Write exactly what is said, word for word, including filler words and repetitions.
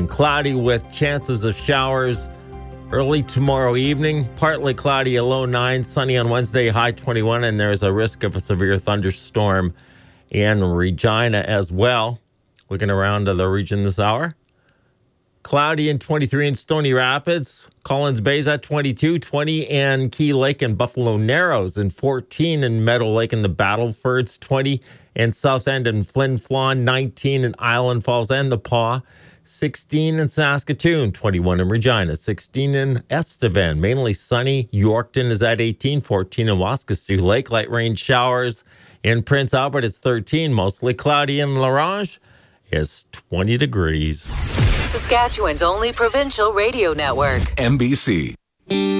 and cloudy with chances of showers early tomorrow evening. Partly cloudy, a low nine. Sunny on Wednesday, high twenty-one. And there's a risk of a severe thunderstorm in Regina as well. Looking around the region this hour. Cloudy and twenty-three in Stony Rapids. Collins Bay's at twenty-two, twenty in Key Lake and Buffalo Narrows, and fourteen in Meadow Lake and the Battlefords, twenty in South End and Flin Flon, nineteen in Island Falls and the Paw, sixteen in Saskatoon, twenty-one in Regina, sixteen in Estevan. Mainly sunny. Yorkton is at eighteen, fourteen in Waskesiu Lake. Light rain showers in Prince Albert. It's thirteen. Mostly cloudy in La Ronge. It's twenty degrees. Saskatchewan's only provincial radio network. N B C.